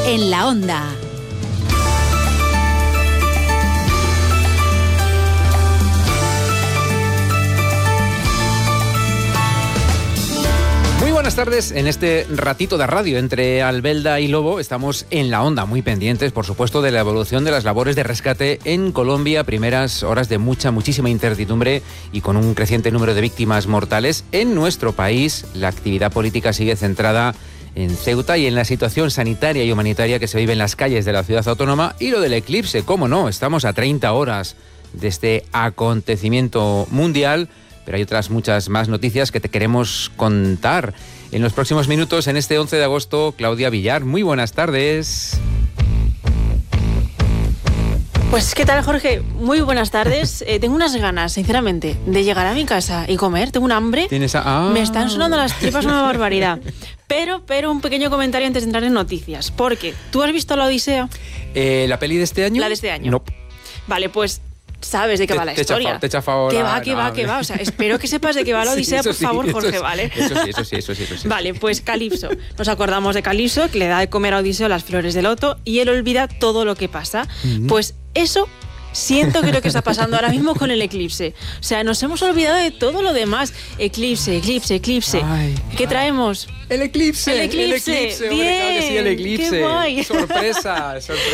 en la Onda. Buenas tardes. En este ratito de radio entre Albelda y Lobo estamos en la Onda, muy pendientes, por supuesto, de la evolución de las labores de rescate en Colombia. Primeras horas de muchísima incertidumbre y con un creciente número de víctimas mortales. En nuestro país, la actividad política sigue centrada en Ceuta y en la situación sanitaria y humanitaria que se vive en las calles de la ciudad autónoma. Y lo del eclipse, cómo no, estamos a 30 horas de este acontecimiento mundial. Pero hay otras muchas más noticias que te queremos contar en los próximos minutos. En este 11 de agosto, Claudia Villar, muy buenas tardes. Pues, ¿qué tal, Jorge? Muy buenas tardes. Tengo unas ganas, sinceramente, de llegar a mi casa y comer. Tengo un hambre. Me están sonando las tripas una barbaridad. Pero un pequeño comentario antes de entrar en noticias. Porque, ¿tú has visto La Odisea? ¿La peli de este año? La de este año. No. Vale, pues sabes de qué va la historia. Te echa favor. Que va. O sea, espero que sepas de qué va La Odisea, por favor, Jorge, ¿vale? Eso sí. Vale, pues Calipso. Nos acordamos de Calipso, que le da de comer a Odiseo las flores de loto y él olvida todo lo que pasa. Pues eso siento que lo que está pasando ahora mismo con el eclipse. O sea, nos hemos olvidado de todo lo demás. Eclipse. ¿Qué traemos? El eclipse. Bien. Claro que sí, el eclipse. Qué guay. Sorpresa.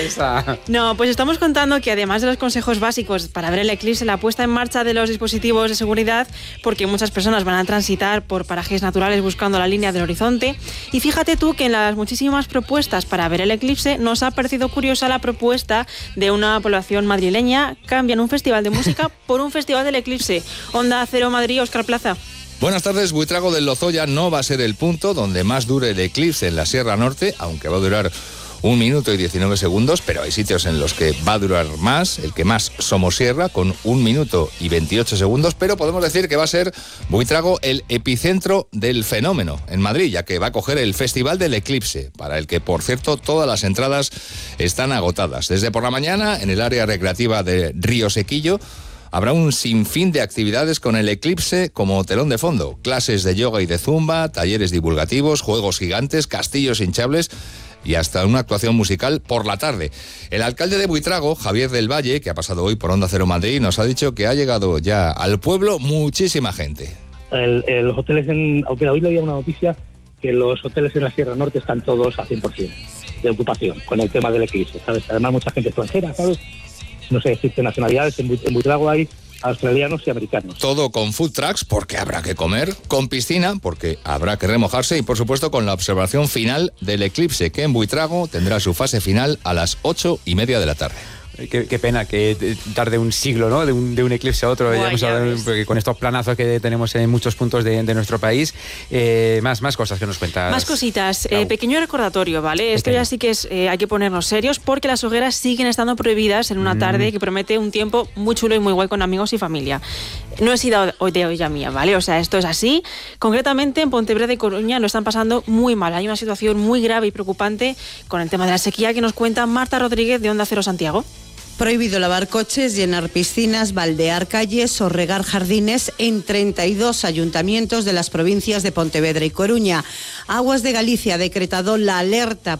No, pues estamos contando que además de los consejos básicos para ver el eclipse, la puesta en marcha de los dispositivos de seguridad, porque muchas personas van a transitar por parajes naturales buscando la línea del horizonte. Y fíjate tú que en las muchísimas propuestas para ver el eclipse nos ha parecido curiosa la propuesta de una población madrileña. Cambian un festival de música por un festival del eclipse. Onda Cero Madrid, Óscar Plaza. Buenas tardes. Buitrago del Lozoya no va a ser el punto donde más dure el eclipse en la Sierra Norte, aunque va a durar 1 minuto y 19 segundos, pero hay sitios en los que va a durar más, el que más Somosierra, con 1 minuto y 28 segundos, pero podemos decir que va a ser, Buitrago, el epicentro del fenómeno en Madrid, ya que va a coger el Festival del Eclipse, para el que, por cierto, todas las entradas están agotadas. Desde por la mañana, en el área recreativa de Río Sequillo, habrá un sinfín de actividades con el eclipse como telón de fondo. Clases de yoga y de zumba, talleres divulgativos, juegos gigantes, castillos hinchables y hasta una actuación musical por la tarde. El alcalde de Buitrago, Javier del Valle, que ha pasado hoy por Onda Cero Madrid, nos ha dicho que ha llegado ya al pueblo muchísima gente. Los hoteles, aunque hoy leía una noticia, que los hoteles en la Sierra Norte están todos a 100% de ocupación con el tema del eclipse, ¿sabes? Además, mucha gente extranjera, ¿sabes? No sé, existen nacionalidades, en Buitrago hay australianos y americanos. Todo con food trucks, porque habrá que comer, con piscina, porque habrá que remojarse, y por supuesto con la observación final del eclipse, que en Buitrago tendrá su fase final a las 8:30 de la tarde. Qué pena que tarde un siglo, ¿no? De un eclipse a otro. Porque con estos planazos que tenemos en muchos puntos de nuestro país. Más cosas que nos cuentas. Más cositas. Pequeño recordatorio, ¿vale? Esto ya sí que es, hay que ponernos serios, porque las hogueras siguen estando prohibidas en una tarde que promete un tiempo muy chulo y muy guay con amigos y familia. No he sido de olla mía, ¿vale? O sea, esto es así. Concretamente, en Pontevedra y Coruña lo están pasando muy mal. Hay una situación muy grave y preocupante con el tema de la sequía que nos cuenta Marta Rodríguez de Onda Cero Santiago. Prohibido lavar coches, llenar piscinas, baldear calles o regar jardines en 32 ayuntamientos de las provincias de Pontevedra y Coruña. Aguas de Galicia ha decretado la alerta